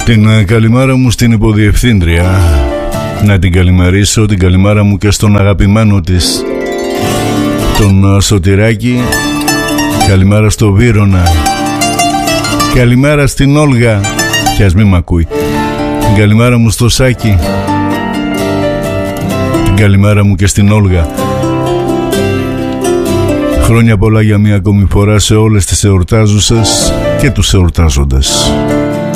Την καλημέρα μου στην υποδιευθύντρια. Να την καλημερίσω, την καλημέρα μου και στον αγαπημένο της, τον Σωτηράκη. Καλημέρα στο Βύρωνα. Καλημέρα στην Όλγα, κι ας μην μ' ακούει. Την καλημέρα μου στο Σάκη. Την καλημέρα μου και στην Όλγα. Χρόνια πολλά για μία ακόμη φορά σε όλες τις εορτάζουσες και τους εορτάζοντες.